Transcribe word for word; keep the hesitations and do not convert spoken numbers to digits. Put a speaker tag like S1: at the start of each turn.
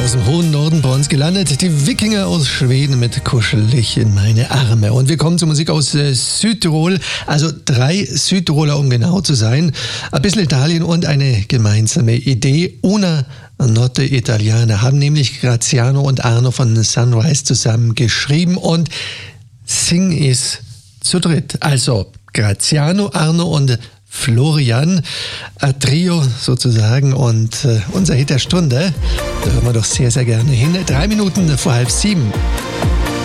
S1: aus dem hohen Norden bei uns gelandet. Die Wikinger aus Schweden mit Kuschelig in meine Arme. Und wir kommen zur Musik aus äh, Südtirol. Also drei Südtiroler, um genau zu sein. Ein bisschen Italien und eine gemeinsame Idee. Una Notte Italiana haben nämlich Graziano und Arno von Sunrise zusammen geschrieben und singen es zu dritt. Also Graziano, Arno und Florian, ein Trio sozusagen, und äh, unser Hit der Stunde, da hören wir doch sehr, sehr gerne hin. Drei Minuten vor halb sieben.